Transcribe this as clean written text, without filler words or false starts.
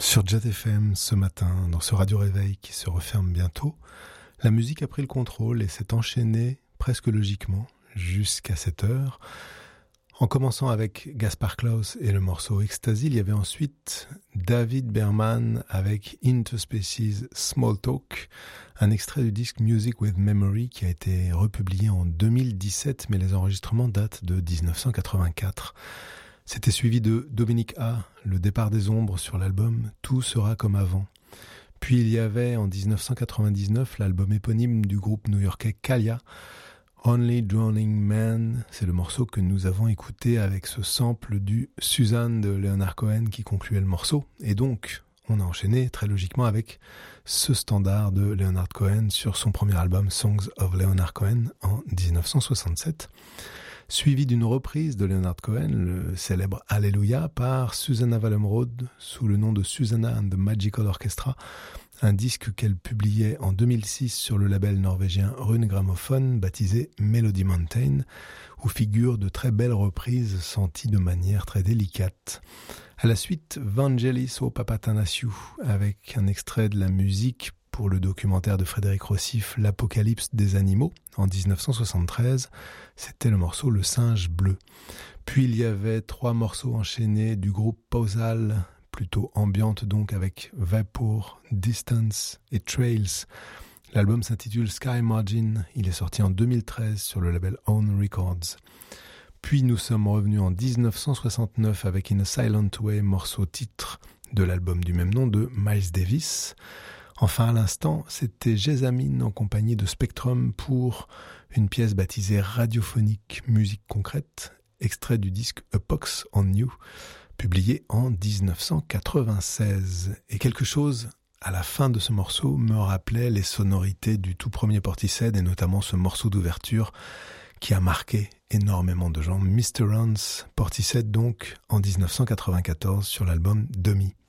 Sur Jet FM ce matin, dans ce radio réveil qui se referme bientôt, la musique a pris le contrôle et s'est enchaînée presque logiquement jusqu'à 7 heures. En commençant avec Gaspar Klaus et le morceau Ecstasy, il y avait ensuite David Berman avec Interspecies Small Talk, un extrait du disque Music with Memory qui a été republié en 2017, mais les enregistrements datent de 1984. C'était suivi de Dominique A, Le départ des ombres sur l'album Tout sera comme avant. Puis il y avait en 1999 l'album éponyme du groupe new-yorkais Khalia, Only Drowning Man. C'est le morceau que nous avons écouté avec ce sample du Suzanne de Leonard Cohen qui concluait le morceau. Et donc, on a enchaîné très logiquement avec ce standard de Leonard Cohen sur son premier album Songs of Leonard Cohen en 1967. Suivi d'une reprise de Leonard Cohen, le célèbre Alléluia, par Susanna Wallenrode sous le nom de Susanna and the Magical Orchestra, un disque qu'elle publiait en 2006 sur le label norvégien Rune Gramophone, baptisé Melody Mountain, où figurent de très belles reprises senties de manière très délicate. À la suite, Vangelis au Papatanasiou, avec un extrait de la musique pour le documentaire de Frédéric Rossif, L'Apocalypse des animaux, en 1973, c'était le morceau Le singe bleu. Puis il y avait 3 morceaux enchaînés du groupe Pausal, plutôt ambiante donc, avec Vapor, Distance et Trails. L'album s'intitule Sky Margin, il est sorti en 2013 sur le label Own Records. Puis nous sommes revenus en 1969 avec In a Silent Way, morceau titre de l'album du même nom de Miles Davis. Enfin, à l'instant, c'était Jessamine en compagnie de Spectrum pour une pièce baptisée Radiophonique Musique Concrète, extrait du disque A Pox on You, publié en 1996. Et quelque chose, à la fin de ce morceau, me rappelait les sonorités du tout premier Portishead, et notamment ce morceau d'ouverture qui a marqué énormément de gens. Mr. Rance, Portishead donc, en 1994 sur l'album Dummy.